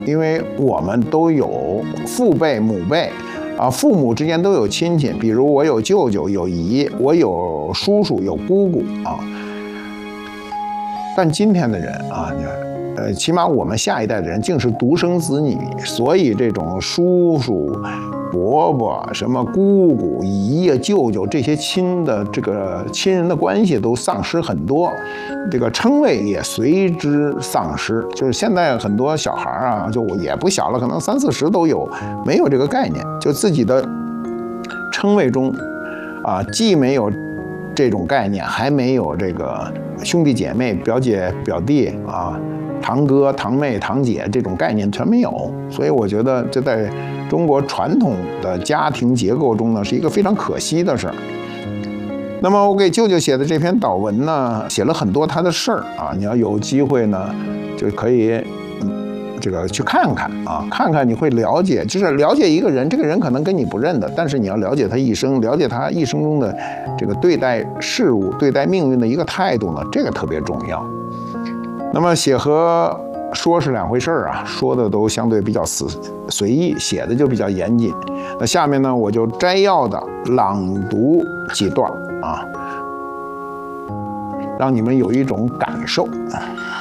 因为我们都有父辈、母辈。父母之间都有亲戚，比如我有舅舅、有姨，我有叔叔、有姑姑啊。但今天的人啊，起码我们下一代的人竟是独生子女，所以这种叔叔、伯伯、什么姑姑、姨呀、舅舅这些亲人的关系都丧失很多，这个称谓也随之丧失。就是现在很多小孩啊，就也不小了，可能30、40都有，没有这个概念，就自己的称谓中既没有这种概念，还没有这个兄弟姐妹、表姐、表弟堂哥、堂妹、堂姐这种概念全没有。所以我觉得这在中国传统的家庭结构中呢，是一个非常可惜的事儿。那么我给舅舅写的这篇祷文呢，写了很多他的事儿你要有机会呢，就可以去看看看看你会了解，就是了解一个人，这个人可能跟你不认得，但是你要了解他一生，了解他一生中的这个对待事物、对待命运的一个态度呢，这个特别重要。那么写和说是两回事儿说的都相对比较随意，写的就比较严谨。那下面呢，我就摘要的朗读几段让你们有一种感受。